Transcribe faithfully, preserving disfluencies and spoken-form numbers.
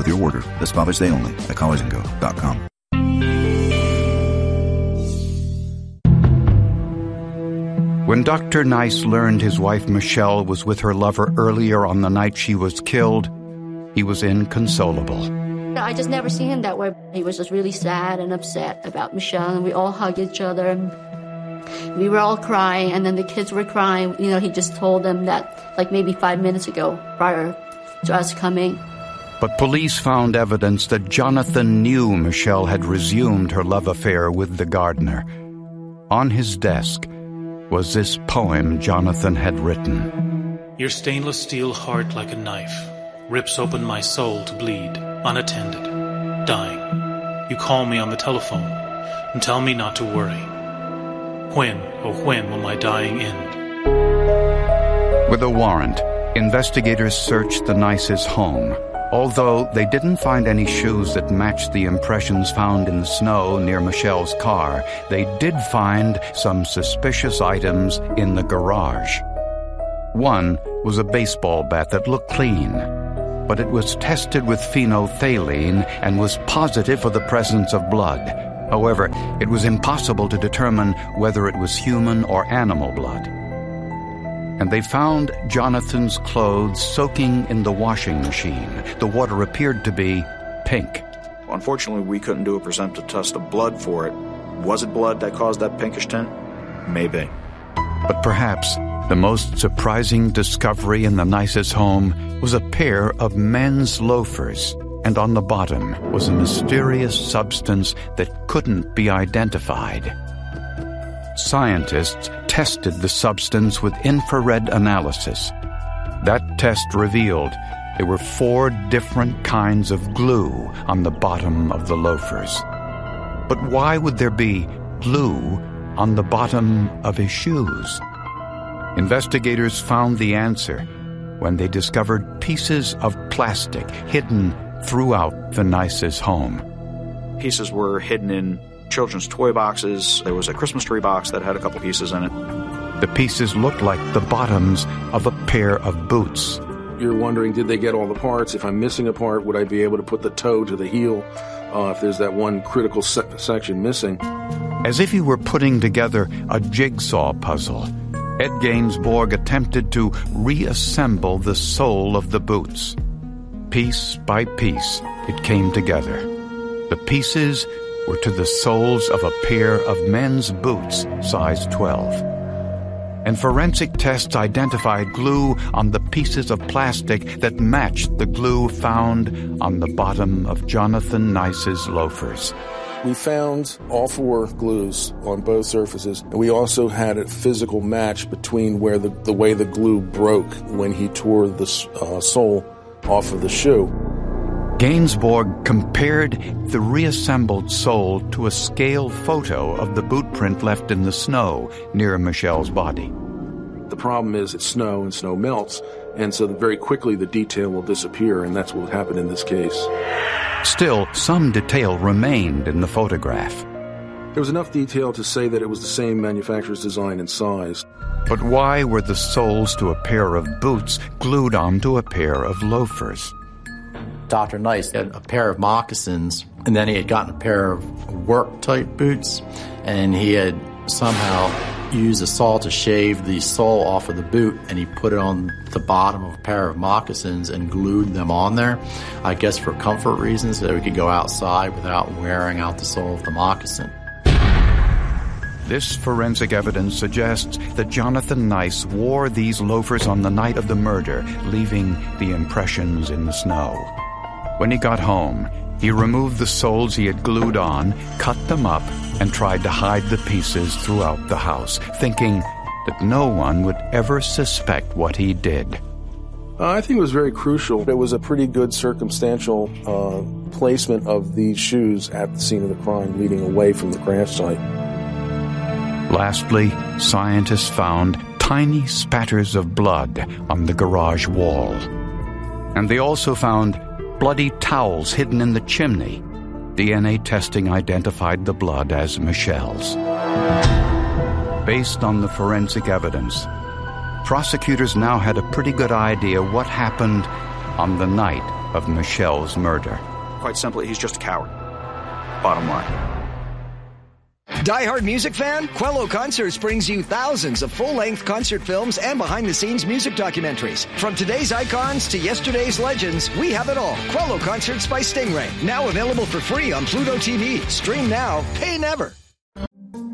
with your order this Father's Day only at collars and go dot com. When Doctor Nice learned his wife Michelle was with her lover earlier on the night she was killed, he was inconsolable. I just never seen him that way. He was just really sad and upset about Michelle, and we all hugged each other. And we were all crying, and then the kids were crying. You know, he just told them that like maybe five minutes ago, prior to us coming. But police found evidence that Jonathan knew Michelle had resumed her love affair with the gardener. On his desk was this poem Jonathan had written. Your stainless steel heart like a knife rips open my soul to bleed, unattended, dying. You call me on the telephone and tell me not to worry. When, oh when will my dying end? With a warrant, investigators searched the Nices' home. Although they didn't find any shoes that matched the impressions found in the snow near Michelle's car, they did find some suspicious items in the garage. One was a baseball bat that looked clean, but it was tested with phenolphthalein and was positive for the presence of blood. However, it was impossible to determine whether it was human or animal blood. And they found Jonathan's clothes soaking in the washing machine. The water appeared to be pink. Unfortunately, we couldn't do a presumptive test of blood for it. Was it blood that caused that pinkish tint? Maybe. But perhaps the most surprising discovery in the Nices' home was a pair of men's loafers, and on the bottom was a mysterious substance that couldn't be identified. Scientists tested the substance with infrared analysis. That test revealed there were four different kinds of glue on the bottom of the loafers. But why would there be glue on the bottom of his shoes? Investigators found the answer when they discovered pieces of plastic hidden throughout the Nices' home. Pieces were hidden in children's toy boxes. There was a Christmas tree box that had a couple pieces in it. The pieces looked like the bottoms of a pair of boots. You're wondering, did they get all the parts? If I'm missing a part, would I be able to put the toe to the heel uh, if there's that one critical se- section missing? As if he were putting together a jigsaw puzzle, Ed Gainsbourg attempted to reassemble the sole of the boots. Piece by piece, it came together. The pieces were to the soles of a pair of men's boots, size twelve. And forensic tests identified glue on the pieces of plastic that matched the glue found on the bottom of Jonathan Nice's loafers. We found all four glues on both surfaces, and we also had a physical match between where the, the way the glue broke when he tore the uh, sole off of the shoe. Gainsbourg compared the reassembled sole to a scale photo of the boot print left in the snow near Michelle's body. The problem is it's snow, and snow melts, and so very quickly the detail will disappear, and that's what happened in this case. Still, some detail remained in the photograph. There was enough detail to say that it was the same manufacturer's design and size. But why were the soles to a pair of boots glued onto a pair of loafers? Doctor Nice had a pair of moccasins, and then he had gotten a pair of work-type boots, and he had somehow used a saw to shave the sole off of the boot, and he put it on the bottom of a pair of moccasins and glued them on there, I guess for comfort reasons, so he could go outside without wearing out the sole of the moccasin. This forensic evidence suggests that Jonathan Nice wore these loafers on the night of the murder, leaving the impressions in the snow. When he got home, he removed the soles he had glued on, cut them up, and tried to hide the pieces throughout the house, thinking that no one would ever suspect what he did. Uh, I think it was very crucial. It was a pretty good circumstantial uh, placement of these shoes at the scene of the crime, leading away from the crash site. Lastly, scientists found tiny spatters of blood on the garage wall. And they also found bloody towels hidden in the chimney. D N A testing identified the blood as Michelle's. Based on the forensic evidence, prosecutors now had a pretty good idea what happened on the night of Michelle's murder. Quite simply, he's just a coward. Bottom line. Die-hard music fan? Quello Concerts brings you thousands of full-length concert films and behind-the-scenes music documentaries. From today's icons to yesterday's legends, we have it all. Quello Concerts by Stingray. Now available for free on Pluto T V. Stream now, pay never.